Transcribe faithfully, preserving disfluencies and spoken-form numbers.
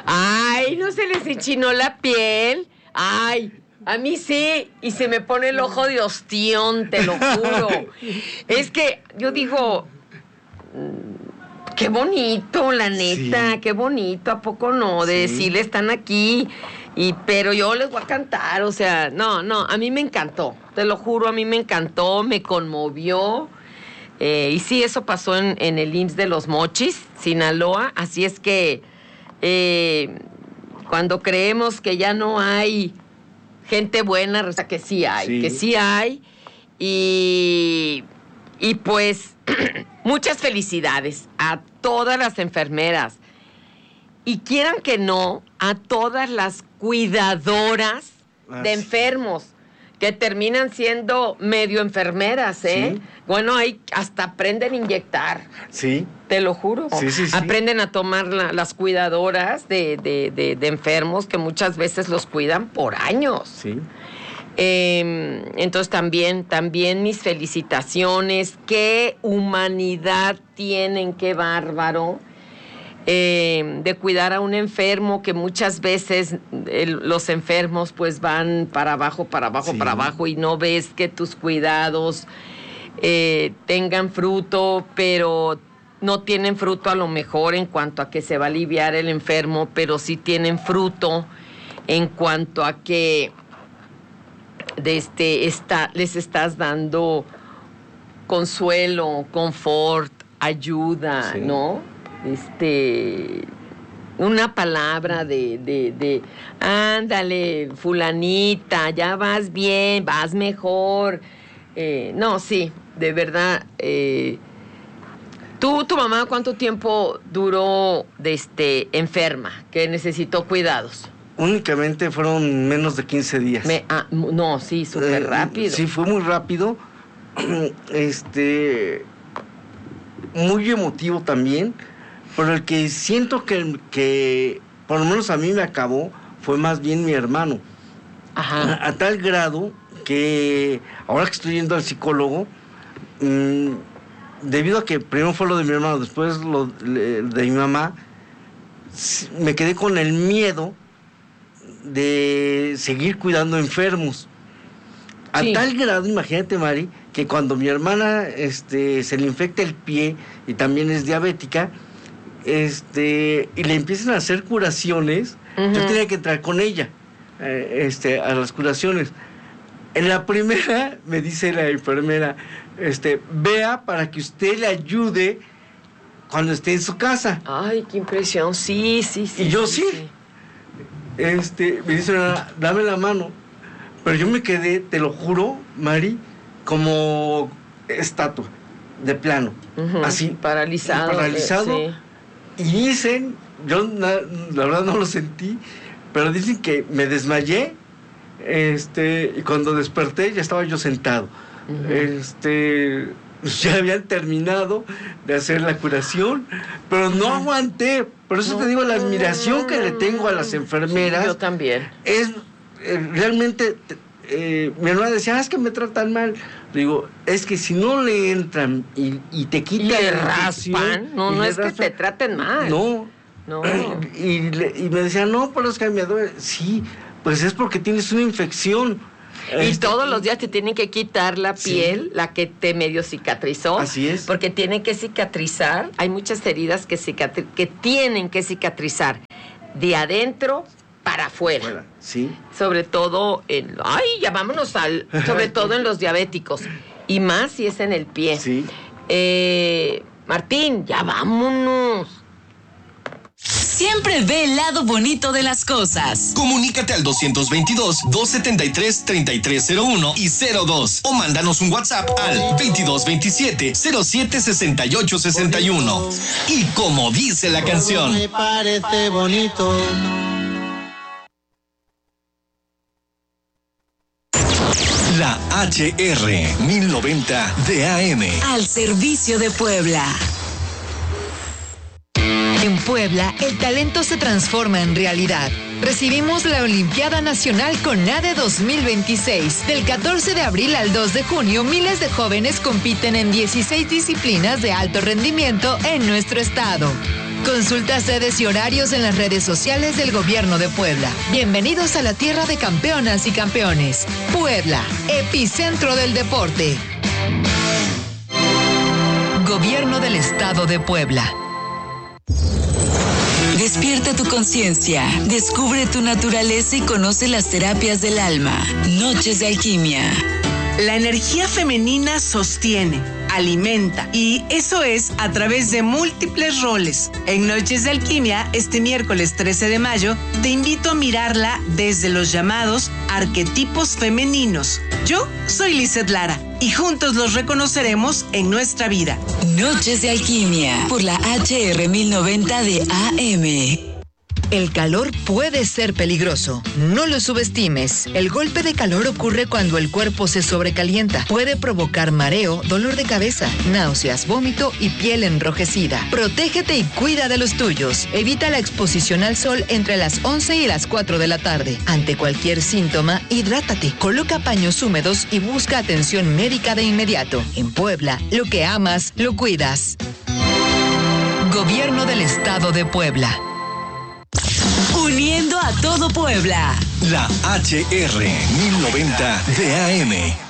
Ay, ¿no se les enchinó la piel? Ay, a mí sí, y se me pone el ojo de ostión, te lo juro. Es que yo digo, qué bonito, la neta, sí. Qué bonito, ¿a poco no? De sí. Decirle, están aquí, y pero yo les voy a cantar, o sea, no, no, a mí me encantó, te lo juro, a mí me encantó, me conmovió. Eh, y sí, eso pasó en, en el I M S S de Los Mochis, Sinaloa, así es que eh, cuando creemos que ya no hay gente buena, o sea, que sí hay, sí. que sí hay, y, y pues muchas felicidades a todas las enfermeras, y quieran que no, a todas las cuidadoras ah, de enfermos, que terminan siendo medio enfermeras, ¿eh? Sí. Bueno, ahí hasta aprenden a inyectar. Sí. Te lo juro. Sí, sí, sí. Aprenden a tomar la, las cuidadoras de, de, de, de enfermos que muchas veces los cuidan por años. Sí. Eh, entonces también, también mis felicitaciones. Qué humanidad tienen, qué bárbaro. Eh, de cuidar a un enfermo, que muchas veces el, los enfermos pues van para abajo, para abajo, sí. para abajo, y no ves que tus cuidados eh, tengan fruto, pero no tienen fruto a lo mejor en cuanto a que se va a aliviar el enfermo, pero sí tienen fruto en cuanto a que de este, está, les estás dando consuelo, confort, ayuda, sí. ¿no? Este, una palabra de, de, de, ándale, fulanita, ya vas bien, vas mejor. Eh, no, sí, de verdad. Eh, ¿tú, tu mamá, cuánto tiempo duró de este, enferma, que necesitó cuidados? Únicamente fueron menos de quince días. Me, ah, no, sí, súper eh, rápido. Sí, fue muy rápido. Este, muy emotivo también. Pero el que siento que, que, por lo menos a mí me acabó, fue más bien mi hermano. Ajá. A, a tal grado que, ahora que estoy yendo al psicólogo, mmm, debido a que primero fue lo de mi hermano, después lo de, de mi mamá, me quedé con el miedo de seguir cuidando enfermos. A sí. tal grado, imagínate, Mari, que cuando mi hermana este, se le infecta el pie y también es diabética, este y le empiezan a hacer curaciones, uh-huh. yo tenía que entrar con ella eh, este, a las curaciones. En la primera me dice la enfermera, este, vea para que usted le ayude cuando esté en su casa. Ay, qué impresión, sí, sí, sí. Y yo sí, sí, sí. Este, me dice, dame la mano. Pero yo me quedé, te lo juro, Mari, como estatua, de plano, uh-huh. así. Paralizado. Paralizado. Eh, sí. Y dicen, yo la, la verdad no lo sentí, pero dicen que me desmayé, este, y cuando desperté ya estaba yo sentado. Uh-huh. Este, ya habían terminado de hacer la curación, pero no uh-huh. aguanté. Por eso no. te digo, la admiración que le tengo a las enfermeras. Sí, yo también. Es eh, realmente, eh, mi hermana decía, ah, es que me tratan mal. Digo, es que si no le entran y, y te quitan le raspan, no, no es raspan, que te traten mal. No, no. Y, le, y me decían, no, pero es que me duele. Sí, pues es porque tienes una infección. Y este, todos los días te tienen que quitar la piel, sí. la que te medio cicatrizó. Así es. Porque tienen que cicatrizar. Hay muchas heridas que, cicatri- que tienen que cicatrizar de adentro para afuera. Fuera, sí. Sobre todo en, ay, ya vámonos al, sobre todo en los diabéticos. Y más si es en el pie. Sí. Eh, Martín, ya vámonos. Siempre ve el lado bonito de las cosas. Comunícate al doscientos veintidós, doscientos setenta y tres, treinta y tres cero uno y cero dos o mándanos un WhatsApp al veintidós veintisiete, cero siete sesenta y ocho sesenta y uno. Y como dice la canción, me parece bonito. La H R mil noventa de A M. Al servicio de Puebla. En Puebla, el talento se transforma en realidad. Recibimos la Olimpiada Nacional CONADE dos mil veintiséis. Del catorce de abril al dos de junio, miles de jóvenes compiten en dieciséis disciplinas de alto rendimiento en nuestro estado. Consulta sedes y horarios en las redes sociales del Gobierno de Puebla. Bienvenidos a la tierra de campeonas y campeones. Puebla, epicentro del deporte. Gobierno del Estado de Puebla. Despierta tu conciencia, descubre tu naturaleza y conoce las terapias del alma. Noches de Alquimia. La energía femenina sostiene, alimenta, y eso es a través de múltiples roles. En Noches de Alquimia, este miércoles trece de mayo, te invito a mirarla desde los llamados arquetipos femeninos. Yo soy Lizeth Lara y juntos los reconoceremos en nuestra vida. Noches de Alquimia por la H R mil noventa de A M. El calor puede ser peligroso. No lo subestimes. El golpe de calor ocurre cuando el cuerpo se sobrecalienta. Puede provocar mareo, dolor de cabeza, náuseas, vómito y piel enrojecida. Protégete y cuida de los tuyos. Evita la exposición al sol entre las once y las cuatro de la tarde. Ante cualquier síntoma, hidrátate. Coloca paños húmedos y busca atención médica de inmediato. En Puebla, lo que amas, lo cuidas. Gobierno del Estado de Puebla. Uniendo a todo Puebla. La H R mil noventa de A M.